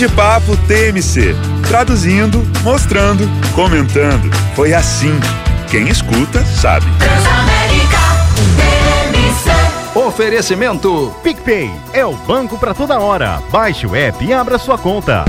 de Papo TMC. Traduzindo, mostrando, comentando. Foi assim. Quem escuta, sabe. Oferecimento PicPay é o banco para toda hora. Baixe o app e abra sua conta.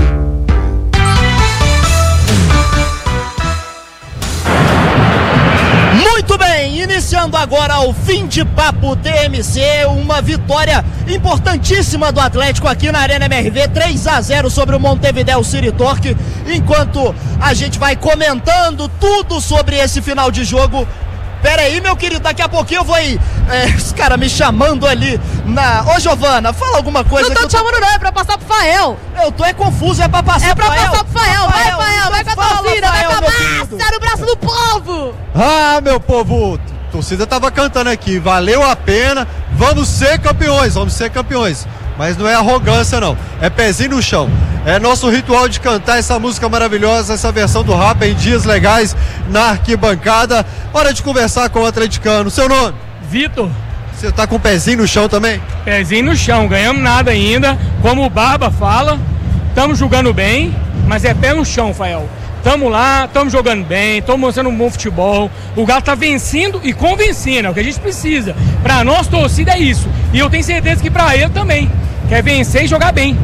Muito bem, iniciando agora o Fim de Papo TMC, uma vitória importantíssima do Atlético aqui na Arena MRV, 3-0 sobre o Montevideo City Torque. Enquanto a gente vai comentando tudo sobre esse final de jogo. Pera aí, meu querido, daqui a pouquinho eu vou aí. Os caras me chamando ali na... Ô, Giovana, fala alguma coisa. Não tô te chamando não, é pra passar pro Fael. Eu tô confuso, é pra passar pro Fael. É pra passar pro Fael, vai Fael, vai com a torcida, vai com a massa no braço do povo. Ah, meu povo, a torcida tava cantando aqui, valeu a pena, vamos ser campeões. Mas não é arrogância não, é pezinho no chão. É nosso ritual de cantar essa música maravilhosa, essa versão do Rapa em dias legais na arquibancada. Hora de conversar com o atleticano. Seu nome? Vitor. Você tá com o pezinho no chão também? Pezinho no chão, ganhamos nada ainda. Como o Barba fala, estamos jogando bem, mas é pé no chão, Fael. Estamos lá, estamos jogando bem, estamos mostrando um bom futebol. O Galo está vencendo e convencendo, é o que a gente precisa. Para a nossa torcida é isso. E eu tenho certeza que para ele também. Quer vencer e jogar bem.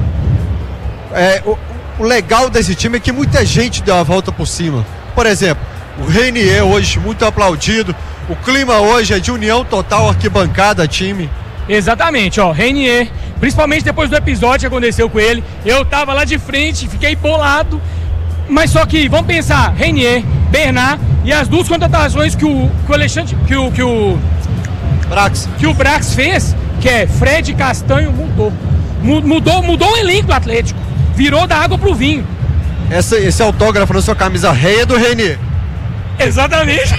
O legal desse time é que muita gente deu a volta por cima. Por exemplo, o Reinier hoje muito aplaudido. O clima hoje é de união total, arquibancada, time. Exatamente, Reinier, principalmente depois do episódio que aconteceu com ele. Eu tava lá de frente, fiquei bolado. Mas só que, vamos pensar, Reinier, Bernard e as duas contratações que o Alexandre, que o Brax fez, que é Fred e Castanho, mudou o elenco do Atlético. Virou da água pro vinho. Esse autógrafo na sua camisa rei é do Reinier. Exatamente.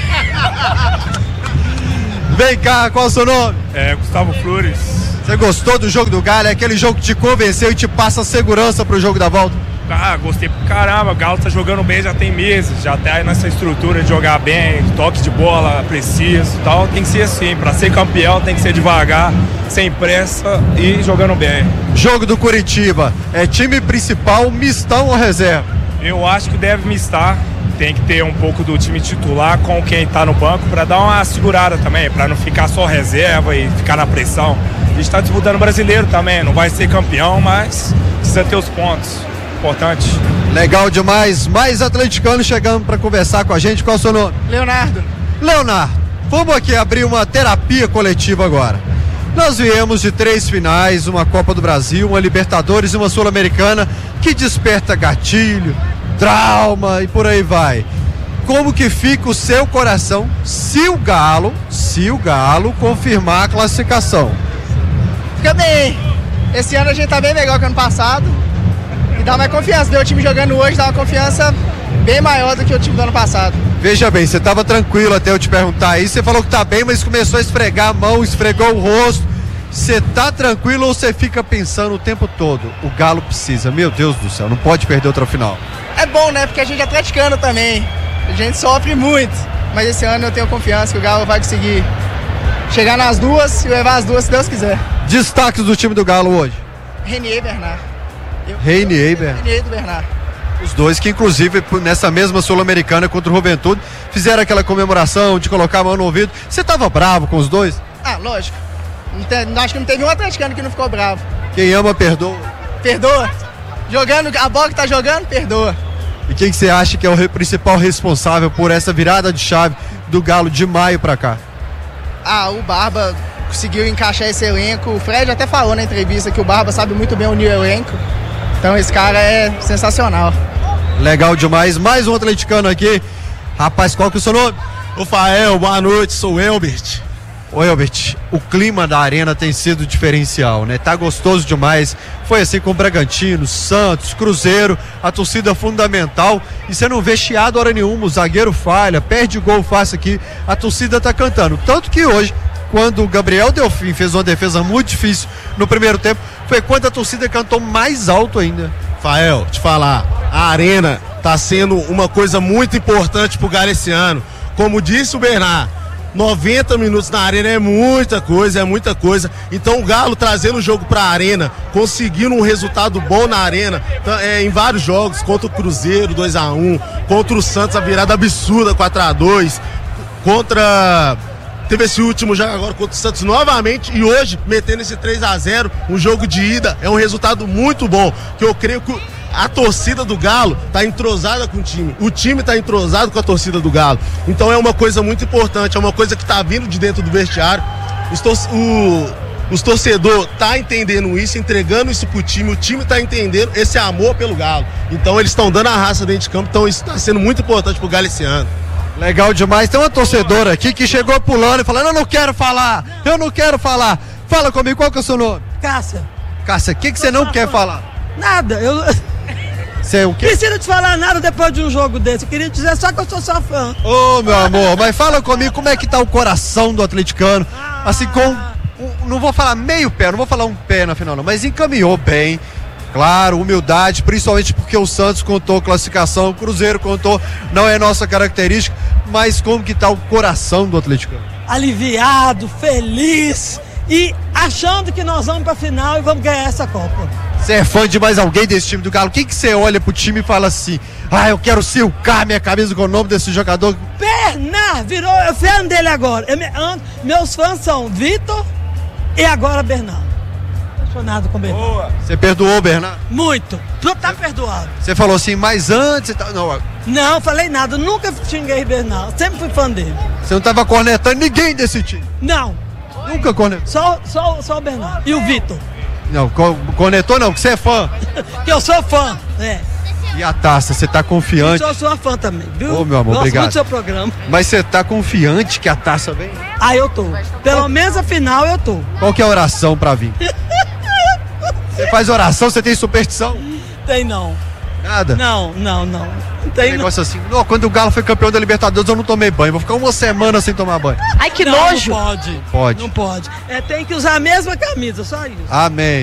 Vem cá, qual é o seu nome? Gustavo Flores. Você gostou do jogo do Galo? É aquele jogo que te convenceu e te passa segurança pro jogo da volta? Gostei pra caramba. O Galo tá jogando bem já tem meses. Já tá aí nessa estrutura de jogar bem, toque de bola preciso e tal. Tem que ser assim. Pra ser campeão tem que ser devagar, sem pressa e jogando bem. Jogo do Curitiba. É time principal, mistão ou reserva? Eu acho que deve mistar. Tem que ter um pouco do time titular com quem tá no banco pra dar uma segurada também, pra não ficar só reserva e ficar na pressão. A gente tá disputando brasileiro também, não vai ser campeão, mas precisa ter os pontos. Importante. Legal demais. Mais atleticano chegando pra conversar com a gente. Qual é o seu nome? Leonardo, vamos aqui abrir uma terapia coletiva agora. Nós viemos de 3 finais, uma Copa do Brasil, uma Libertadores e uma Sul-Americana que desperta gatilho, trauma e por aí vai. Como que fica o seu coração se o Galo confirmar a classificação? fica bem. Esse ano a gente tá bem melhor que ano passado. E dá mais confiança. Ver o time jogando hoje dá uma confiança bem maior do que o time do ano passado. Veja bem, você estava tranquilo até eu te perguntar aí. Você falou que tá bem, mas começou a esfregar a mão, esfregou o rosto. Você tá tranquilo ou você fica pensando o tempo todo? O Galo precisa, meu Deus do céu, não pode perder outra final. É bom, né? Porque a gente é atleticano também. A gente sofre muito. Mas esse ano eu tenho confiança que o Galo vai conseguir chegar nas duas e levar as duas se Deus quiser. Destaques do time do Galo hoje? Reinier e Bernard. Reinier e Bernard. Os dois que inclusive nessa mesma Sul-Americana contra o Juventude fizeram aquela comemoração de colocar a mão no ouvido. Você tava bravo com os dois? Ah, lógico. Acho que não teve um atleticano que não ficou bravo. Quem ama, perdoa. Perdoa. Jogando, a bola que tá jogando, perdoa. E quem que você acha que é o principal responsável por essa virada de chave do Galo de maio pra cá? O Barba conseguiu encaixar esse elenco. O Fred até falou na entrevista que o Barba sabe muito bem unir o elenco. Então esse cara é sensacional. Legal demais. Mais um atleticano aqui. Rapaz, qual que é o seu nome? Rafael, boa noite, sou o Elbert. Ô Elbert, o clima da arena tem sido diferencial, né? Tá gostoso demais. Foi assim com o Bragantino, Santos, Cruzeiro, a torcida fundamental. E você não vê chiado hora nenhuma, o zagueiro falha, perde gol fácil aqui. A torcida tá cantando. Tanto que hoje, quando o Gabriel Delfim fez uma defesa muito difícil no primeiro tempo, foi quando a torcida cantou mais alto ainda. Fael, te falar, a arena tá sendo uma coisa muito importante pro Galo esse ano. Como disse o Bernard, 90 minutos na Arena é muita coisa. Então o Galo trazendo o jogo pra Arena, conseguindo um resultado bom na Arena, em vários jogos, contra o Cruzeiro 2-1, contra o Santos a virada absurda 4-2, teve esse último jogo agora contra o Santos novamente e hoje metendo esse 3-0, um jogo de ida, é um resultado muito bom, que eu creio que a torcida do Galo tá entrosada com o time tá entrosado com a torcida do Galo, então é uma coisa muito importante, é uma coisa que tá vindo de dentro do vestiário, os torcedores tá entendendo isso, entregando isso pro time, o time tá entendendo esse amor pelo Galo, então eles estão dando a raça dentro de campo, então isso tá sendo muito importante pro Galo esse ano. Legal demais. Tem uma torcedora aqui que chegou pulando e falando: eu não quero falar. Fala comigo, qual que é o seu nome? Cássia, o que você não quer falar? nada, Você é o quê? Precisa te falar nada depois de um jogo desse. Eu queria dizer só que eu sou sua fã. Ô, meu amor, mas fala comigo como é que tá o coração do atleticano. Assim, não vou falar meio pé, não vou falar um pé na final não, mas encaminhou bem. Claro, humildade, principalmente porque o Santos contou classificação, o Cruzeiro contou, não é nossa característica, mas como que tá o coração do atleticano? Aliviado, feliz e achando que nós vamos pra final e vamos ganhar essa Copa. Você é fã de mais alguém desse time do Galo? O que você olha pro time e fala assim: eu quero silcar minha camisa com o nome desse jogador? Bernard, virou fã dele agora. Meus fãs são Vitor e agora Bernard. Apaixonado com o Bernardo. Você perdoou o Bernardo? Muito. Tu tá perdoado. Você falou assim, mas antes... Não, falei nada. Nunca xinguei Bernardo. Sempre fui fã dele. Você não tava cornetando ninguém desse time? Não. Nunca cornetou? Só o Bernardo. E o Vitor. Não, cornetou não, que você é fã. Que eu sou fã, E a taça, você tá confiante? Eu sou fã também, viu? Ô, meu amor, Gosto obrigado. muito do seu programa. Mas você tá confiante que a taça vem? Eu tô. Pelo menos a final eu tô. Qual que é a oração pra vir? Você faz oração, você tem superstição? Tem não. Nada? Não. Tem negócio assim, quando o Galo foi campeão da Libertadores eu não tomei banho, vou ficar uma semana sem tomar banho. Ai, que nojo. Não pode. Pode. Não pode. Tem que usar a mesma camisa, só isso. Amém.